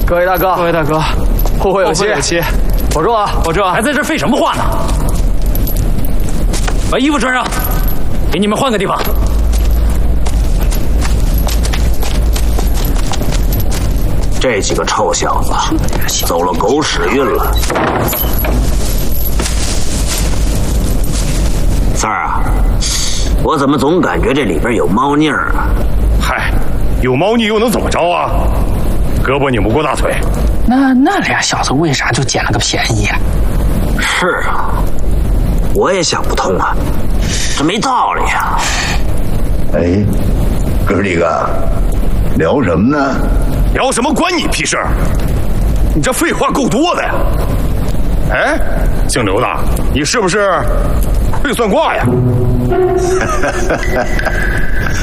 各位大哥，后会有期，保重啊，保重啊！ 还在这废什么话呢？把衣服穿上，给你们换个地方。 这几个臭小子走了狗屎运了。三儿啊，我怎么总感觉这里边有猫腻儿啊？ 嗨，有猫腻又能怎么着啊？胳膊拧不过大腿。 那俩小子为啥就捡了个便宜啊？ 是啊，我也想不通啊，这没道理啊。 哎，哥几个聊什么呢？ 聊什么关你屁事儿？你这废话够多的呀！哎，姓刘的，你是不是会算卦呀？